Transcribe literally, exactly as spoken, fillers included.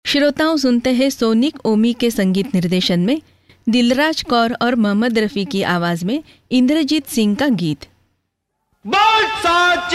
श्रोताओं, सुनते हैं सोनिक ओमी के संगीत निर्देशन में दिलराज कौर और मोहम्मद रफ़ी की आवाज में इंद्रजीत सिंह का गीत। बोल साच